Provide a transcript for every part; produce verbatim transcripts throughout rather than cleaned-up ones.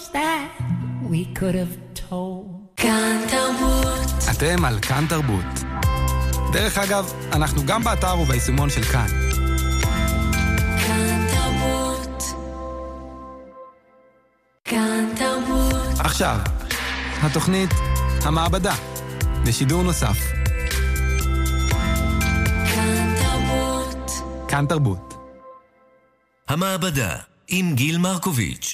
that we could have told. כאן תרבות. אתם על כאן תרבות. דרך אגב, אנחנו גם באתר וביישומון של כאן. כאן תרבות. כאן תרבות. עכשיו, התוכנית המעבדה, בשידור נוסף. כאן תרבות. כאן תרבות. המעבדה עם גיל מרקוביץ'.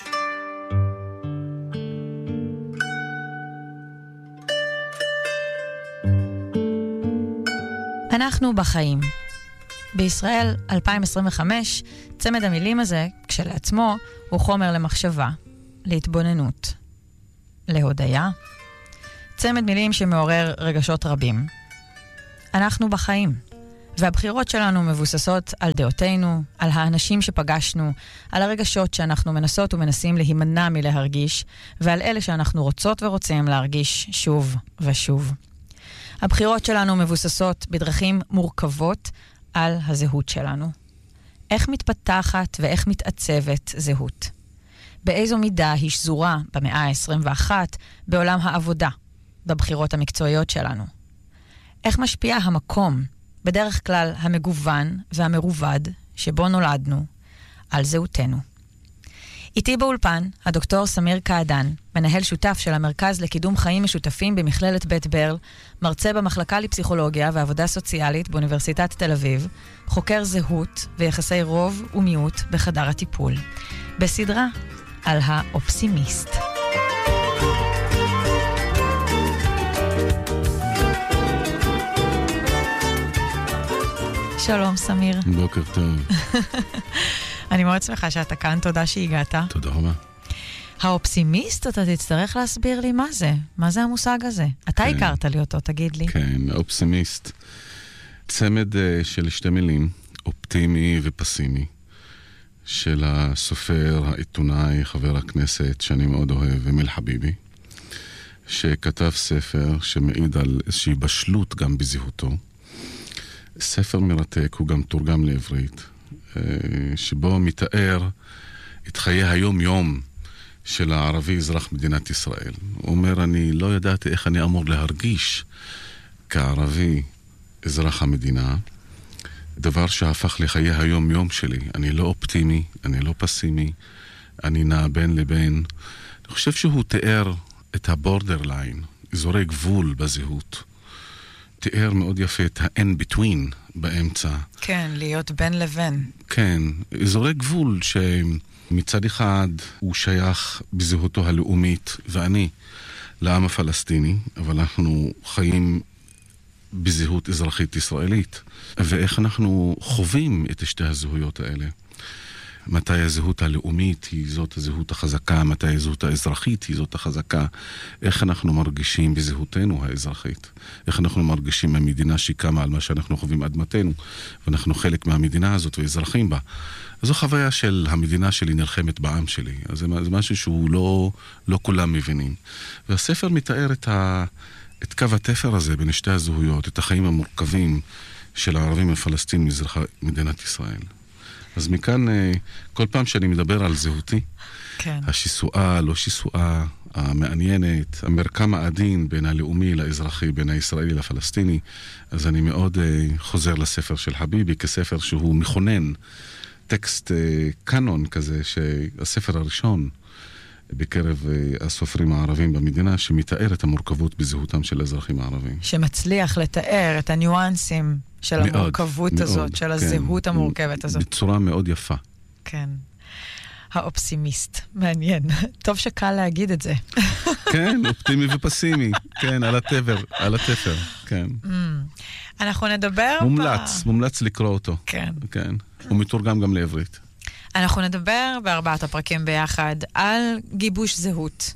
אנחנו בחיים. בישראל אלפיים עשרים וחמש, צמד המילים הזה, כשלעצמו, הוא חומר למחשבה, להתבוננות, להודיה. צמד מילים שמעורר רגשות רבים. אנחנו בחיים, והבחירות שלנו מבוססות על דעותינו, על האנשים שפגשנו, על הרגשות שאנחנו מנסות ומנסים להימנע מלהרגיש, ועל אלה שאנחנו רוצות ורוצים להרגיש שוב ושוב. הבחירות שלנו מבוססות בדרכים מורכבות על הזהות שלנו. איך מתפתחת ואיך מתעצבת זהות? באיזו מידה היא שזורה במאה ה-עשרים ואחת בעולם העבודה, בבחירות המקצועיות שלנו? איך משפיע המקום, בדרך כלל המגוון והמרובד, שבו נולדנו, על זהותנו? איתי באולפן, הדוקטור סמיר קעדן, מנהל שותף של המרכז לקידום חיים משותפים במכללת בית ברל, מרצה במחלקה לפסיכולוגיה ועבודה סוציאלית באוניברסיטת תל אביב, חוקר זהות ויחסי רוב ומיעוט בחדר הטיפול. בסדרה על האופסימיסט. שלום סמיר. בוקר טוב. אני מאוד שמחה שאתה כאן, תודה שהגעת. תודה רבה. האופסימיסט, אתה תצטרך להסביר לי מה זה. מה זה המושג הזה? אתה כן. הכרת לי אותו, תגיד לי. כן, האופסימיסט. צמד uh, של שתי מילים, אופטימי ופסימי, של הסופר, העיתונאי, חבר הכנסת, שאני מאוד אוהב, אמיל חביבי, שכתב ספר שמעיד על איזושהי בשלות גם בזהותו. ספר מרתק, הוא גם תורגם לעברית, שבו מתאר את חיי היום-יום של הערבי אזרח מדינת ישראל. הוא אומר, אני לא ידעתי איך אני אמור להרגיש כערבי אזרח המדינה, דבר שהפך לחיי היום-יום שלי. אני לא אופטימי, אני לא פסימי, אני נע בין לבין. אני חושב שהוא תיאר את הבורדרליין, אזורי גבול בזהות. תיאר מאוד יפה את ה-in-between באמצע. כן, להיות בין לבין. כן, אזורי גבול שמצד אחד הוא שייך בזהותו הלאומית, ואני לעם הפלסטיני, אבל אנחנו חיים בזהות אזרחית ישראלית. ואיך אנחנו חווים את שתי הזהויות האלה. מתי הזהות הלאומית היא זאת הזהות החזקה, מתי הזהות האזרחית היא זאת החזקה, איך אנחנו מרגישים בזהותנו האזרחית, איך אנחנו מרגישים מהמדינה שקמה על מה שאנחנו חווים אדמתנו, ואנחנו חלק מהמדינה הזאת ואזרחים בה. זו חוויה של המדינה שלי נלחמת בעם שלי, אז זה משהו שהוא לא, לא כולם מבינים. והספר מתאר את, ה, את קו התפר הזה בין שתי הזהויות, את החיים המורכבים של הערבים הפלסטינים מזרח מדינת ישראל. אז מכאן, כל פעם שאני מדבר על זהותי, כן. השיסועה, לא שיסועה, המעניינת, המרקם העדין בין הלאומי לאזרחי, בין הישראלי לפלסטיני, אז אני מאוד uh, חוזר לספר של חביבי, כספר שהוא מכונן, טקסט uh, קאנון כזה, שהספר הראשון בקרב uh, הסופרים הערבים במדינה, שמתאר את המורכבות בזהותם של האזרחים הערבים. שמצליח לתאר את הניואנסים של מאוד, המורכבות מאוד, הזאת, של הזהות כן, המורכבת הזאת. בצורה מאוד יפה. כן. האופסימיסט. מעניין. טוב שקל להגיד את זה. כן, אופטימי ופסימי. כן, על התפר, על התפר. כן. Mm. אנחנו נדבר... מומלץ, ב... מומלץ לקרוא אותו. כן. כן. הוא מתורגם גם לעברית. אנחנו נדבר בארבעת הפרקים ביחד על גיבוש זהות.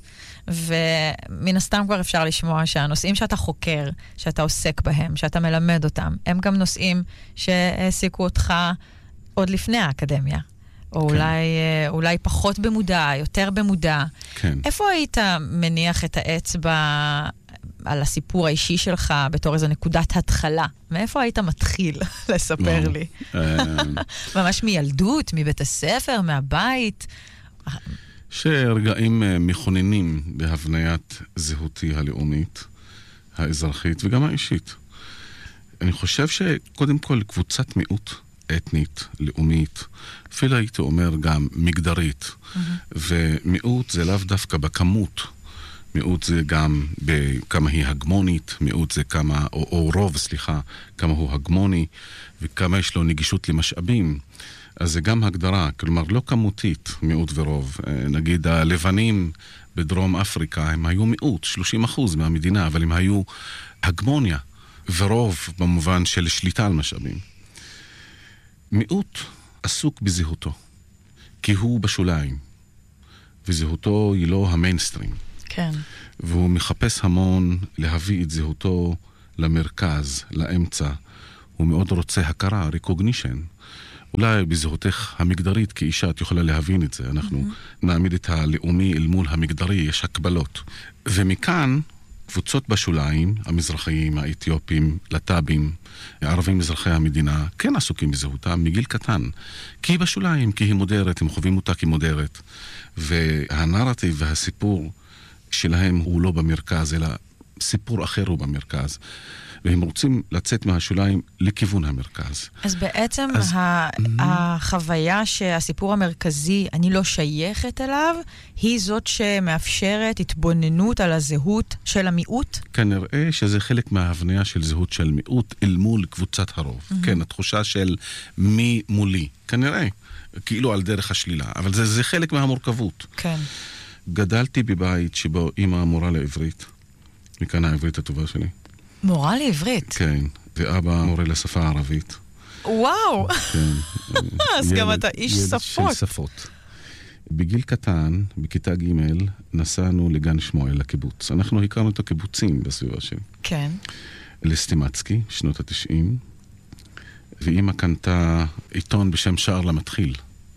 ומן הסתם כבר אפשר לשמוע שהנושאים שאתה חוקר, שאתה עוסק בהם, שאתה מלמד אותם, הם גם נושאים שהעסיקו אותך עוד לפני האקדמיה. או כן. אולי, אולי פחות במודע, יותר במודע. כן. איפה היית מניח את האצבע על הסיפור האישי שלך בתור איזו נקודת התחלה? מאיפה היית מתחיל לספר לי? ממש מילדות, מבית הספר, מהבית? שרגעים מכוננים בהבניית זהותי הלאומית, האזרחית וגם האישית. אני חושב שקודם כל קבוצת מיעוט אתנית, לאומית, אפילו הייתי אומר גם מגדרית, mm-hmm. ומיעוט זה לאו דווקא בכמות, מיעוט זה גם בכמה היא הגמונית, מיעוט זה כמה, או, או רוב, סליחה, כמה הוא הגמוני, וכמה יש לו נגישות למשאבים. אז זה גם הגדרה, כלומר לא כמותית, מיעוט ורוב. נגיד הלבנים בדרום אפריקה, הם היו מיעוט, שלושים אחוז מהמדינה, אבל הם היו הגמוניה ורוב במובן של שליטה על משאבים. מיעוט עסוק בזהותו, כי הוא בשוליים, וזהותו היא לא המיינסטרים. כן. והוא מחפש המון להביא את זהותו למרכז, לאמצע. הוא מאוד רוצה הכרה, recognition. אולי בזהותך המגדרית כאישה את יכולה להבין את זה. אנחנו mm-hmm. נעמיד את הלאומי אל מול המגדרי, יש הקבלות. ומכאן קבוצות בשוליים, המזרחיים, האתיופים, לטאבים, הערבים מזרחי המדינה, כן עסוקים בזהותם מגיל קטן. כי היא בשוליים, כי היא מודרת, הם חווים אותה כמודרת. והנרטיב והסיפור שלהם הוא לא במרכז, אלא סיפור אחר הוא במרכז. והם רוצים לצאת מהשוליים לכיוון המרכז. אז בעצם אז... ה- החוויה שהסיפור המרכזי, אני לא שייכת אליו, היא זאת שמאפשרת התבוננות על הזהות של המיעוט? כנראה שזה חלק מההבניה של זהות של מיעוט אל מול קבוצת הרוב. Mm-hmm. כן, התחושה של מי מולי. כנראה, כאילו על דרך השלילה. אבל זה, זה חלק מהמורכבות. כן. גדלתי בבית שבו אמא מורה לעברית. מכאן העברית הטובה שלי. מורה לעברית? כן, ואבא מורה לשפה הערבית. וואו! כן. אז גם אתה איש ילד שפות. של שפות. בגיל קטן, בכיתה ג' נסענו לגן שמואל, לקיבוץ. אנחנו הכרנו את הקיבוצים בסביבה שלי. כן. לסטימצקי, שנות התשעים, ואמא קנתה עיתון בשם שער למתחיל.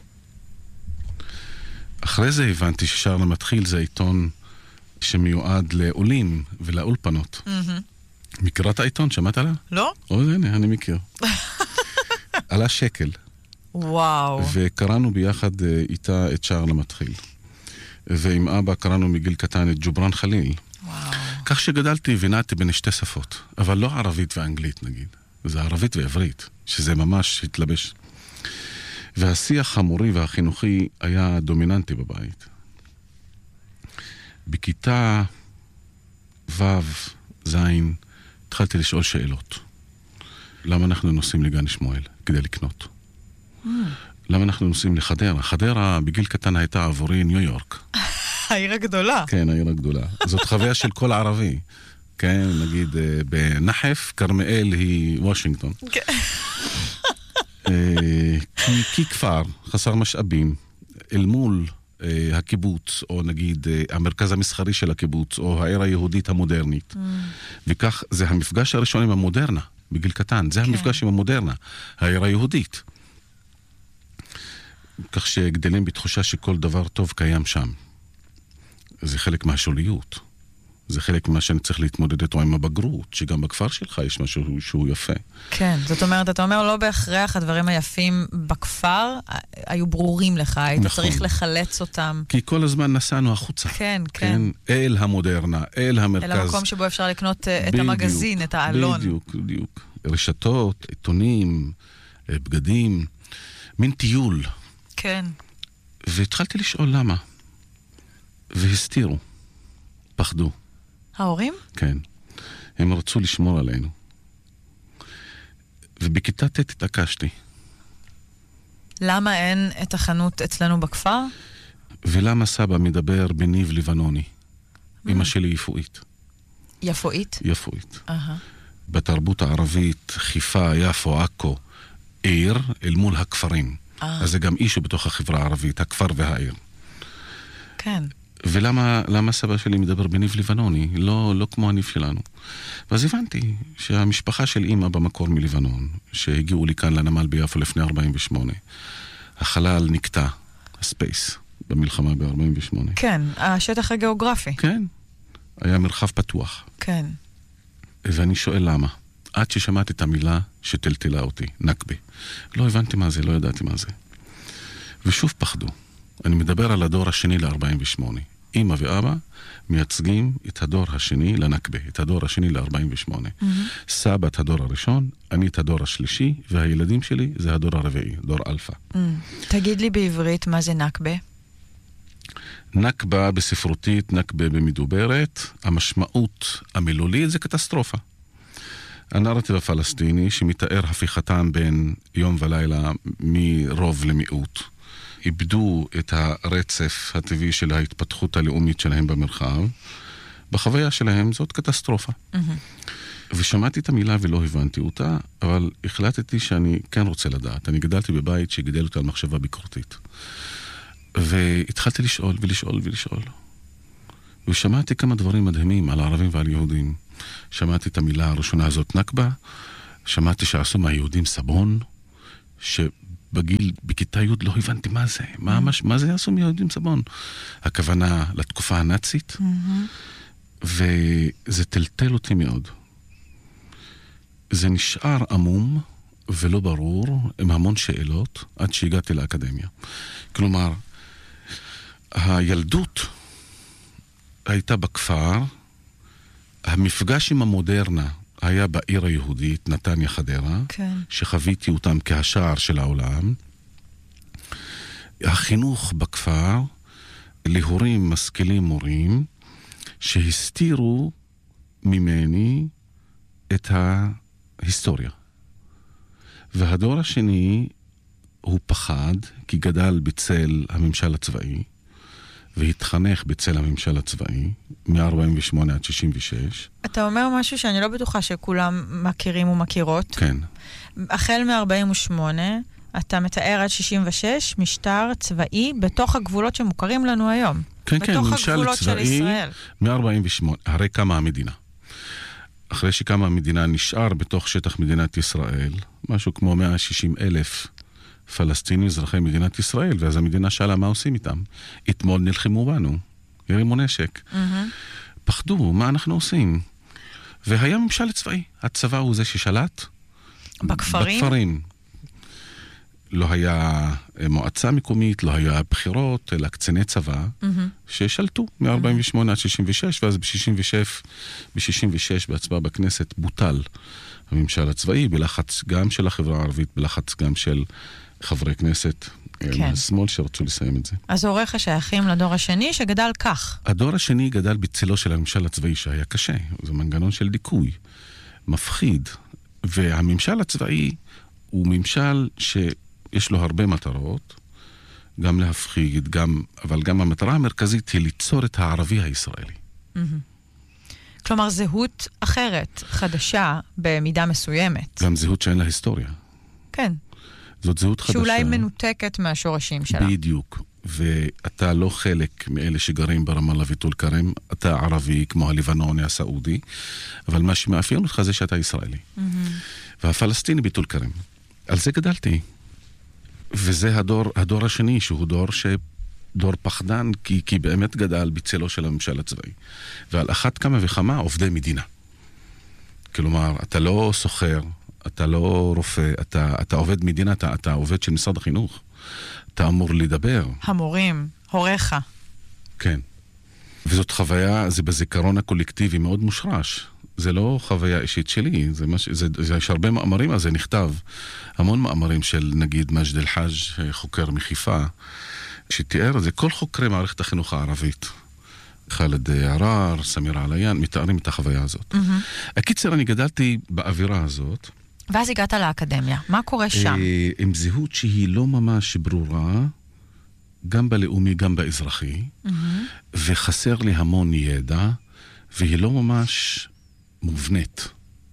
אחרי זה הבנתי ששער למתחיל זה עיתון שמיועד לעולים ולאולפנות. מכירה את העיתון? שמעת עליה? לא? או, הנה, אני מכיר. עלה שקל. וואו. וקראנו ביחד איתה את שער למתחיל. ועם אבא קראנו מגיל קטן את ג'ובראן חליל. וואו. כך שגדלתי ונעתי בין שתי שפות, אבל לא ערבית ואנגלית נגיד. זה ערבית ועברית, שזה ממש התלבש. והשיח המורי והחינוכי היה דומיננטי בבית. בכיתה ו' ז' התחלתי לשאול שאלות. למה אנחנו נוסעים לגן שמואל? כדי לקנות. Mm. למה אנחנו נוסעים לחדרה? חדרה בגיל קטן הייתה עבורי ניו יורק. העיר הגדולה. כן, העיר הגדולה. זאת חוויה של כל ערבי. כן, נגיד בנחף, כרמיאל היא וושינגטון. כן. כי, כי כפר חסר משאבים אל מול הקיבוץ, או נגיד המרכז המסחרי של הקיבוץ, או העיר היהודית המודרנית. Mm. וכך זה המפגש הראשון עם המודרנה, בגיל קטן. זה כן. המפגש עם המודרנה, העיר היהודית. כך שגדלים בתחושה שכל דבר טוב קיים שם. זה חלק מהשוליות. זה חלק ממה שאני צריך להתמודד איתו עם הבגרות, שגם בכפר שלך יש משהו שהוא יפה. כן, זאת אומרת, אתה אומר, לא בהכרח הדברים היפים בכפר היו ברורים לך, היית נכון. צריך לחלץ אותם. כי כל הזמן נסענו החוצה. כן, כן. כן, אל המודרנה, אל המרכז. אל המקום שבו אפשר לקנות את בדיוק, המגזין, את האלון. בדיוק, בדיוק. רשתות, עיתונים, בגדים, מין טיול. כן. והתחלתי לשאול למה. והסתירו. פחדו. ההורים? כן. הם רצו לשמור עלינו. ובכיתה ט' התעקשתי. למה אין את החנות אצלנו בכפר? ולמה סבא מדבר בניב לבנוני? אמא שלי יפואית. יפואית? יפואית. Uh-huh. בתרבות הערבית, חיפה, יפו, עכו, עיר אל מול הכפרים. Uh-huh. אז זה גם אישו בתוך החברה הערבית, הכפר והעיר. כן. ולמה למה סבא שלי מדבר בניב לבנוני, לא, לא כמו הניב שלנו. ואז הבנתי שהמשפחה של אמא במקור מלבנון, שהגיעו לי כאן לנמל ביפו לפני ארבעים ושמונה, החלל נקטע, הספייס, במלחמה ב-ארבעים ושמונה. כן, השטח הגיאוגרפי. כן, היה מרחב פתוח. כן. ואני שואל למה. עד ששמעתי את המילה שטלטלה אותי, נקבה. לא הבנתי מה זה, לא ידעתי מה זה. ושוב פחדו. אני מדבר על הדור השני ל-ארבעים ושמונה. אמא ואבא מייצגים את הדור השני לנכבה, את הדור השני ל-ארבעים ושמונה. Mm-hmm. סבא את הדור הראשון, אני את הדור השלישי, והילדים שלי זה הדור הרביעי, דור אלפא. Mm. תגיד לי בעברית מה זה נכבה? נכבה בספרותית, נכבה במדוברת, המשמעות המילולית זה קטסטרופה. הנרטיב הפלסטיני שמתאר הפיכתם בין יום ולילה מרוב למיעוט. איבדו את הרצף הטבעי של ההתפתחות הלאומית שלהם במרחב. בחוויה שלהם זאת קטסטרופה. Mm-hmm. ושמעתי את המילה ולא הבנתי אותה, אבל החלטתי שאני כן רוצה לדעת. אני גדלתי בבית שגידל אותה על מחשבה ביקורתית. והתחלתי לשאול ולשאול ולשאול. ושמעתי כמה דברים מדהימים על הערבים ועל יהודים. שמעתי את המילה הראשונה הזאת נכבה, שמעתי שעשו מהיהודים סבון, שבגיל, בכיתה י' לא הבנתי מה זה, מה, מה, מה זה עשו מהיהודים סבון? הכוונה לתקופה הנאצית, וזה טלטל אותי מאוד. זה נשאר עמום ולא ברור, עם המון שאלות, עד שהגעתי לאקדמיה. כלומר, הילדות הייתה בכפר, המפגש עם המודרנה היה בעיר היהודית, נתניה חדרה, כן. שחוויתי אותם כהשער של העולם. החינוך בכפר, להורים משכילים מורים, שהסתירו ממני את ההיסטוריה. והדור השני הוא פחד, כי גדל בצל הממשל הצבאי, והתחנך בצל הממשל הצבאי, מ-ארבעים ושמונה עד שישים ושש. אתה אומר משהו שאני לא בטוחה שכולם מכירים ומכירות. כן. החל מ-ארבעים ושמונה, אתה מתאר עד שישים ושש, משטר צבאי בתוך הגבולות שמוכרים לנו היום. כן, כן, ממשל צבאי, מ-ארבעים ושמונה, הרי קמה המדינה. אחרי שקמה המדינה נשאר בתוך שטח מדינת ישראל, משהו כמו מאה ושישים אלף פלסטינים, אזרחי מדינת ישראל, ואז המדינה שאלה מה עושים איתם. אתמול נלחמו בנו, הרימו נשק. Mm-hmm. פחדו, מה אנחנו עושים? והיה ממשל צבאי. הצבא הוא זה ששלט. בכפרים? בכפרים. לא היה מועצה מקומית, לא היה בחירות, אלא קציני צבא, mm-hmm. ששלטו מ-ארבעים ושמונה עד שישים ושש, ואז ב-שישים ושש בהצבעה בכנסת בוטל הממשל הצבאי, בלחץ גם של החברה הערבית, בלחץ גם של חברי כנסת כן. מהשמאל שרצו לסיים את זה. אז הוריך שייכים לדור השני שגדל כך. הדור השני גדל בצלו של הממשל הצבאי שהיה קשה. זה מנגנון של דיכוי, מפחיד. והממשל הצבאי הוא ממשל שיש לו הרבה מטרות, גם להפחיד, גם, אבל גם המטרה המרכזית היא ליצור את הערבי הישראלי. Mm-hmm. כלומר, זהות אחרת, חדשה, במידה מסוימת. גם זהות שאין לה היסטוריה. כן. זאת זהות חדשה. שאולי מנותקת מהשורשים שלה. בדיוק. ואתה לא חלק מאלה שגרים ברמאללה וטול כרם, אתה ערבי כמו הלבנוני הסעודי, אבל מה שמאפיין אותך זה שאתה ישראלי. Mm-hmm. והפלסטיני בטול כרם. על זה גדלתי. וזה הדור, הדור השני, שהוא דור ש... דור פחדן, כי, כי באמת גדל בצלו של הממשל הצבאי. ועל אחת כמה וכמה עובדי מדינה. כלומר, אתה לא סוחר, אתה לא רופא, אתה, אתה עובד מדינה, אתה, אתה עובד של משרד החינוך. אתה אמור לדבר. המורים, הוריך. כן. וזאת חוויה, זה בזיכרון הקולקטיבי מאוד מושרש. זה לא חוויה אישית שלי, זה, מש, זה, זה, יש הרבה מאמרים, אז זה נכתב. המון מאמרים של נגיד מג'ד אל-חאג', חוקר מחיפה, שתיאר את זה, כל חוקרי מערכת החינוך הערבית, חאלד ערר, סמיר עליין, מתארים את החוויה הזאת. Mm-hmm. הקיצר, אני גדלתי באווירה הזאת. ואז הגעת לאקדמיה. מה קורה שם? עם זהות שהיא לא ממש ברורה, גם בלאומי, גם באזרחי, mm-hmm. וחסר לי המון ידע, והיא לא ממש מובנית.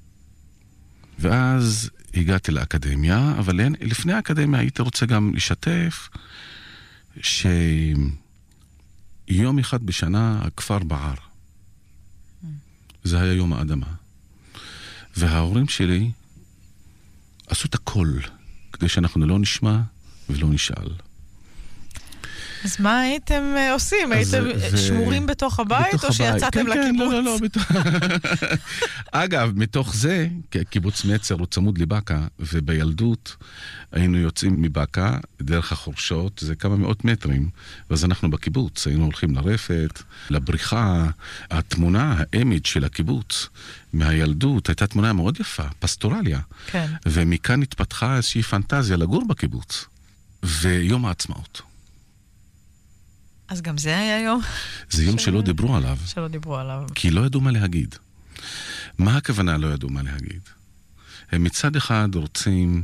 ואז הגעתי לאקדמיה, אבל לפני האקדמיה הייתי רוצה גם לשתף, שיום אחד בשנה הכפר בער. זה היה יום האדמה. וההורים שלי עשו את הכל כדי שאנחנו לא נשמע ולא נשאל. אז מה הייתם עושים? הייתם שמורים בתוך הבית, או שיצאתם לקיבוץ? לא, לא, לא. אגב, מתוך זה, קיבוץ מצר הוא צמוד לבקה, ובילדות היינו יוצאים מבקה, דרך החורשות, זה כמה מאות מטרים, ואז אנחנו בקיבוץ, היינו הולכים לרפת, לבריחה, התמונה, האימג' של הקיבוץ, מהילדות, הייתה תמונה מאוד יפה, פסטורליה. כן. ומכאן התפתחה איזושהי פנטזיה לגור בקיבוץ. ויום העצמאות. אז גם זה היה יום? זה יום שלא דיברו עליו. שלא דיברו עליו. כי לא ידעו מה להגיד. מה הכוונה לא ידעו מה להגיד? הם מצד אחד רוצים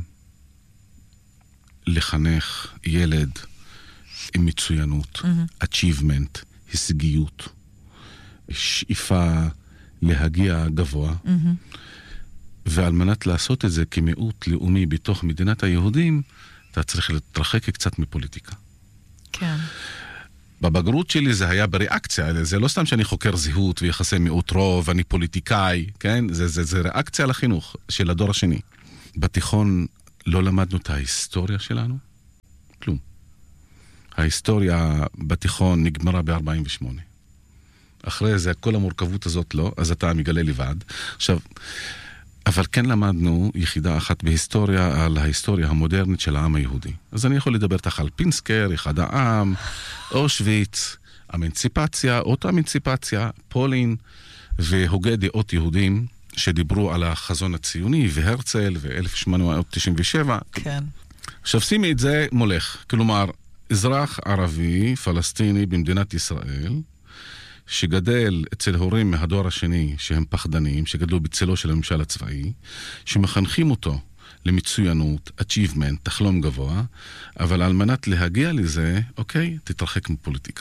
לחנך ילד עם מצוינות, mm-hmm. achievement, הישגיות, שאיפה להגיע גבוה, mm-hmm. ועל מנת לעשות את זה כמיעוט לאומי בתוך מדינת היהודים, אתה צריך להתרחק קצת מפוליטיקה. כן. בבגרות שלי זה היה בריאקציה, זה לא סתם שאני חוקר זהות ויחסי מיעוט רוב, אני פוליטיקאי, כן? זה, זה, זה ריאקציה לחינוך של הדור השני. בתיכון לא למדנו את ההיסטוריה שלנו? כלום. ההיסטוריה בתיכון נגמרה ב-ארבעים ושמונה. אחרי זה, כל המורכבות הזאת לא, אז אתה מגלה לבד. עכשיו, אבל כן למדנו יחידה אחת בהיסטוריה על ההיסטוריה המודרנית של העם היהודי. אז אני יכול לדבר תח על פינסקר, אחד העם, אושוויץ, אמנציפציה, אותה אמנציפציה, פולין, והוגי דעות יהודים שדיברו על החזון הציוני, והרצל, ו-אלף שמונה מאות תשעים ושבע. כן. עכשיו שימי את זה מולך. כלומר, אזרח ערבי, פלסטיני במדינת ישראל, שגדל אצל הורים מהדור השני שהם פחדנים, שגדלו בצלו של הממשל הצבאי, שמחנכים אותו למצוינות, achievement, תחלום גבוה, אבל על מנת להגיע לזה, אוקיי, תתרחק מפוליטיקה.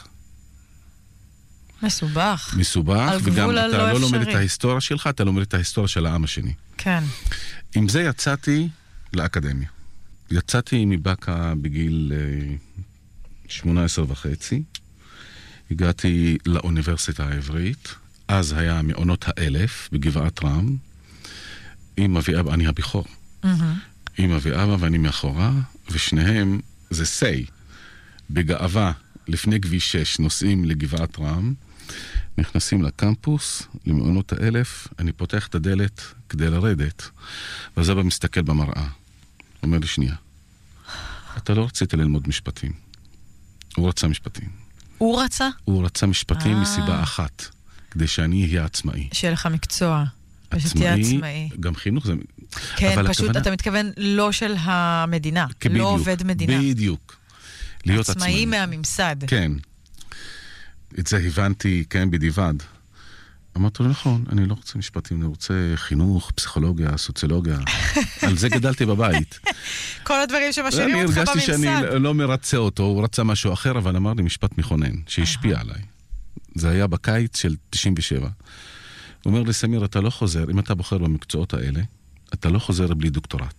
מסובך. מסובך, וגם אתה לא, לא לומד את ההיסטוריה שלך, אתה לומד את ההיסטוריה של העם השני. כן. עם זה יצאתי לאקדמיה. יצאתי מבקה בגיל שמונה עשרה וחצי, הגעתי לאוניברסיטה העברית, אז היה מעונות האלף בגבעת רם, עם אבי אבא, אני הבכור. Mm-hmm. עם אבי אבא ואני מאחורה, ושניהם זה סי. בגאווה, לפני כביש שש, נוסעים לגבעת רם, נכנסים לקמפוס, למעונות האלף, אני פותח את הדלת כדי לרדת, ואז אבא מסתכל במראה. אומר לי, שנייה, אתה לא רצית ללמוד משפטים. הוא רצה משפטים. הוא רצה? הוא רצה משפטים מסיבה אחת, כדי שאני אהיה עצמאי. שיהיה לך מקצוע, ושתהיה עצמאי. גם חינוך זה... כן, פשוט הכוונה... אתה מתכוון לא של המדינה, בדיוק, לא עובד מדינה. בדיוק. להיות עצמאי. עצמאי מהממסד. כן. את זה הבנתי, כן, בדיבד. אמרתי לו, נכון, אני לא רוצה משפטים, אני רוצה חינוך, פסיכולוגיה, סוציולוגיה. על זה גדלתי בבית. כל הדברים שמשאירים אותך בממסד. אני הרגשתי שאני לא מרצה אותו, הוא רצה משהו אחר, אבל אמר לי משפט מכונן, שהשפיע עליי. זה היה בקיץ של תשעים ושבע. הוא אומר לי, סמיר, אתה לא חוזר, אם אתה בוחר במקצועות האלה, אתה לא חוזר בלי דוקטורט.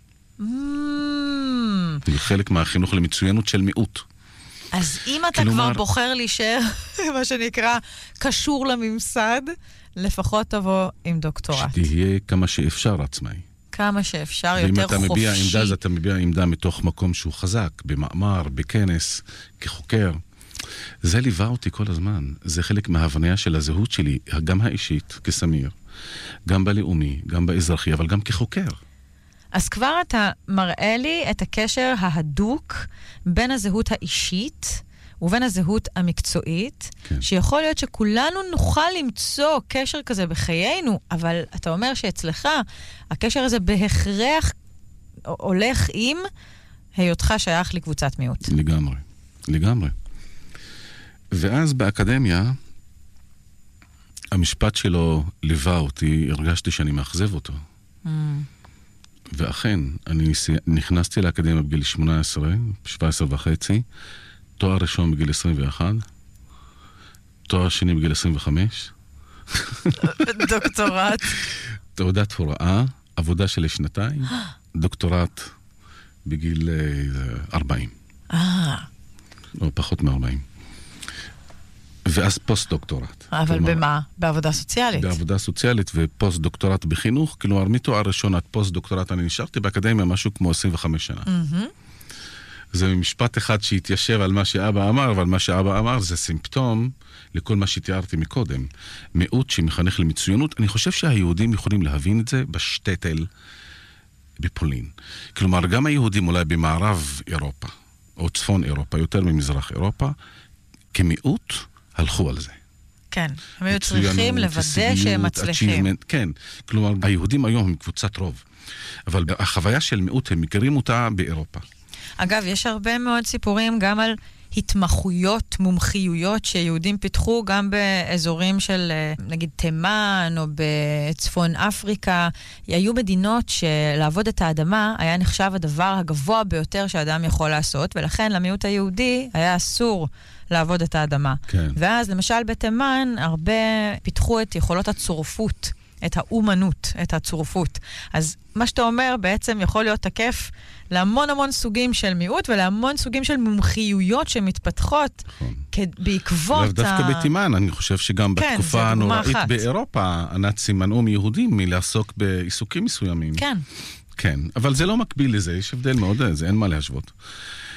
זה חלק מהחינוך למצוינות של מיעוט. אז אם אתה כבר בוחר להישאר, מה שנקרא, קשור לממסד, לפחות תבוא עם דוקטורט. שתהיה כמה שאפשר עצמאי. כמה שאפשר, יותר חופשי. ואם אתה מביע עמדה, אז אתה מביע עמדה מתוך מקום שהוא חזק, במאמר, בכנס, כחוקר. זה ליווה אותי כל הזמן. זה חלק מההבניה של הזהות שלי, גם האישית, כסמיר, גם בלאומי, גם באזרחי, אבל גם כחוקר. אז כבר אתה מראה לי את הקשר ההדוק בין הזהות האישית ובין הזהות המקצועית, כן. שיכול להיות שכולנו נוכל למצוא קשר כזה בחיינו, אבל אתה אומר שאצלך הקשר הזה בהכרח הולך עם היותך שייך לקבוצת מיעוט. לגמרי, לגמרי. ואז באקדמיה, המשפט שלו ליווה אותי, הרגשתי שאני מאכזב אותו. Mm. ואכן, אני נכנסתי לאקדמיה בגיל שמונה עשרה, שבע עשרה וחצי, תואר ראשון בגיל עשרים ואחת, תואר שני בגיל עשרים וחמש. דוקטורט. תעודת הוראה, עבודה של שנתיים, דוקטורט בגיל ארבעים. אה. או פחות מ-ארבעים. ואז פוסט-דוקטורט. אבל כלומר, במה? בעבודה סוציאלית. בעבודה סוציאלית ופוסט-דוקטורט בחינוך, כלומר, מתואר ראשון עד פוסט-דוקטורט אני נשארתי באקדמיה משהו כמו עשרים וחמש שנה. Mm-hmm. זה משפט אחד שהתיישב על מה שאבא אמר, אבל מה שאבא אמר זה סימפטום לכל מה שתיארתי מקודם. מיעוט שמחנך למצוינות, אני חושב שהיהודים יכולים להבין את זה בשטטל בפולין. כלומר, גם היהודים אולי במערב אירופה, או צפון אירופה, יותר ממזרח אירופה, כמיעוט הלכו על זה. כן, הם היו צריכים לוודא שהם מצליחים. כן, כלומר, היהודים היום הם קבוצת רוב, אבל החוויה של מיעוט הם מכירים אותה באירופה. אגב, יש הרבה מאוד סיפורים גם על התמחויות, מומחיויות שיהודים פיתחו גם באזורים של, נגיד, תימן או בצפון אפריקה. היו מדינות שלעבוד את האדמה היה נחשב הדבר הגבוה ביותר שהאדם יכול לעשות, ולכן למיעוט היהודי היה אסור לעבוד את האדמה. כן. ואז, למשל, בתימן הרבה פיתחו את יכולות הצורפות, את האומנות, את הצורפות. אז מה שאתה אומר בעצם יכול להיות תקף להמון המון סוגים של מיעוט, ולהמון סוגים של מומחיויות שמתפתחות נכון. בעקבות דווקא ה... בתימן, אני חושב שגם כן, בתקופה הנוראית באירופה, הנאצים מנעו מיהודים מלעסוק בעיסוקים מסוימים. כן. כן, אבל זה לא מקביל לזה, יש הבדל מאוד, זה אין מה להשוות.